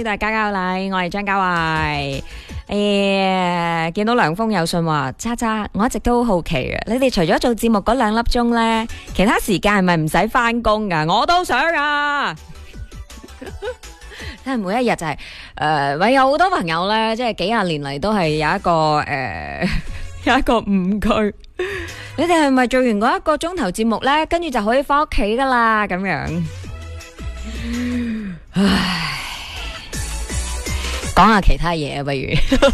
呢度係家家有禮，我係張家慧。見到梁峰有信話，渣渣，我一直都好奇啊，你哋除咗做節目嗰2粒鐘呢，其他時間係咪唔使翻工噶？我都想啊！真係每一日就係有好多朋友呢，即係幾廿年嚟都係有一個有一個誤區。你哋係咪做完嗰1個鐘頭節目呢，跟住就可以翻屋企噶啦？咁樣，唉，講下其他嘢啊，不如。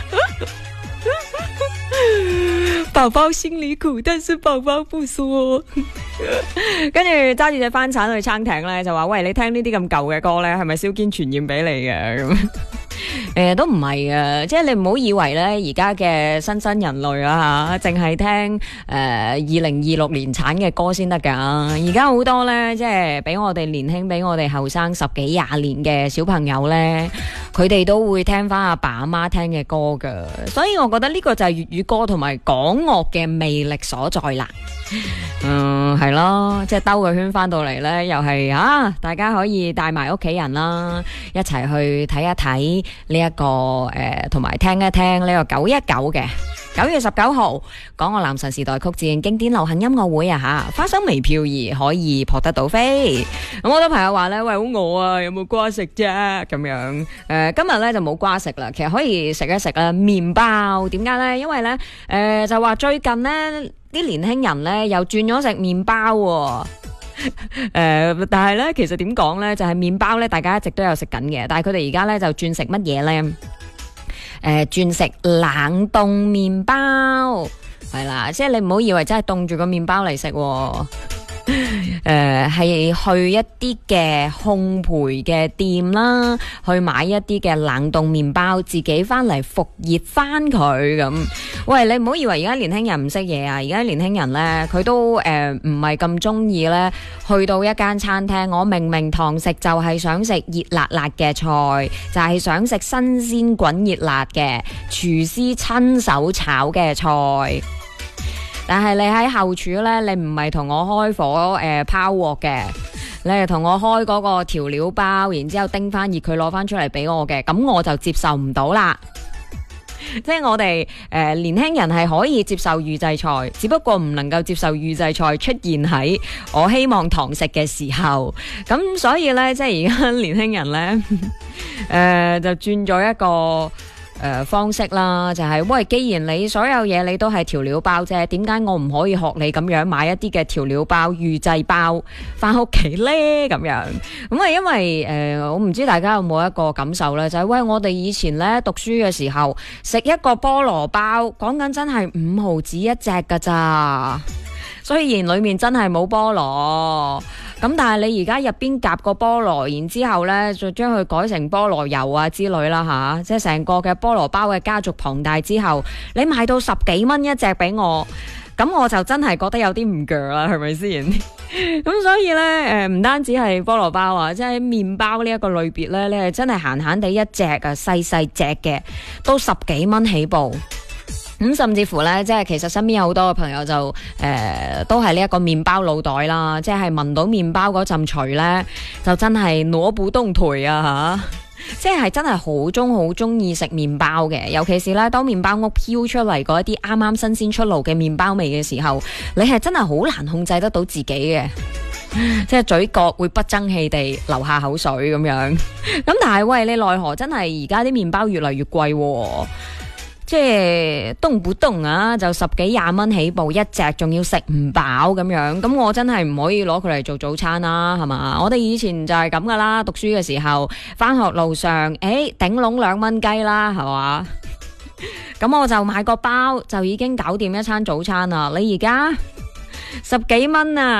寶寶心裡苦，但是寶寶不說。跟住揸住隻帆鏟去撐艇咧，就話：喂，你聽呢啲咁舊嘅歌咧，係咪蕭堅傳染俾你嘅？咁都唔係啊，即係你唔好以為咧，而家嘅新人類啊吓，淨係聽2026年產嘅歌先得噶。而家好多咧，即係比我哋年輕、比我哋後生10幾20年嘅小朋友咧，佢哋都會聽翻阿爸阿媽聽嘅歌噶。所以我覺得呢個就係粵語歌同埋港樂嘅魅力所在啦。係咯，即係兜個圈翻到嚟呢，又係大家可以帶埋屋企人啦，一齊去睇一睇呢一個同埋聽一聽呢個919嘅9月19號港樂男神時代曲致敬經典流行音樂會啊吓，花生微票兒可以撲得到飛。咁好多朋友話呢：「喂，好餓啊，有冇瓜食啫？」咁樣今日呢就冇瓜食啦，其實可以食一食啦麵包。點解呢？因為呢就話最近呢啲年輕人咧又轉咗食麵包，但係咧其實點講咧，就係麵包咧，大家一直都有食緊嘅，但係佢哋而家咧就轉食乜嘢咧？轉食冷凍麵包，係啦，即係你唔好以為真係凍住個麵包嚟食。係去一啲嘅烘焙嘅店啦，去買一啲嘅冷凍麵包，自己翻嚟復熱翻佢咁。喂，你唔好以為而家年輕人唔識嘢啊！而家年輕人呢，佢都唔係咁中意呢。去到一間餐廳，我明明堂食就係想食熱辣辣嘅菜，就係想食新鮮滾熱辣嘅廚師親手炒嘅菜。但係你喺後廚呢，你唔係同我開火拋鑊嘅，你係同我開嗰個調料包，然之後叮翻熱佢攞翻出嚟俾我嘅，咁我就接受唔到啦。即係我哋年輕人係可以接受預製菜，只不過唔能夠接受預製菜出現喺我希望堂食嘅時候。咁所以呢，即係而家年輕人呢，就轉咗一個方式啦，就係喂，既然你所有嘢你都係調料包啫，點解我唔可以學你咁樣買一啲嘅調料包、預製包翻屋企呢？咁樣咁啊，因為我唔知大家有冇一個感受呢，就係喂，我哋以前呢讀書嘅時候食一個菠蘿包，講緊真係5毫子一隻噶咋，雖然裏面真係冇菠蘿。咁但係你而家入邊夾個菠蘿，然之後呢就將佢改成菠蘿油啊之類啦吓，即係成個嘅菠蘿包嘅家族龐大之後，你賣到10幾蚊一隻俾我，咁我就真係覺得有啲唔鋸啦，係咪先？咁所以呢，唔單止係菠蘿包啊，即係麵包呢一個類別呢，你係真係閒閒地一隻啊，細細隻嘅都10幾蚊起步。咁甚至乎呢，即係其實身邊有好多嘅朋友就都係呢一個麵包腦袋啦，即係聞到麵包嗰陣除呢，就真係攞補東腿啊吓！即係真係好中意食麵包嘅，尤其是呢，當麵包屋飄出嚟嗰一啲啱啱新鮮出爐嘅麵包味嘅時候，你係真係好難控制得到自己嘅，即係嘴角會不爭氣地流下口水咁樣。咁但係喂，你奈何真係而家啲麵包越嚟越貴喎。即係動不動啊，就10幾20蚊起步一隻，仲要食唔飽咁樣，咁我真係唔可以攞佢嚟做早餐啦，係嘛？我哋以前就係咁噶啦，讀書嘅時候，返學路上，頂籠2蚊雞啦，係嘛？咁我就買個包就已經搞掂一餐早餐啦。你而家10幾蚊啊！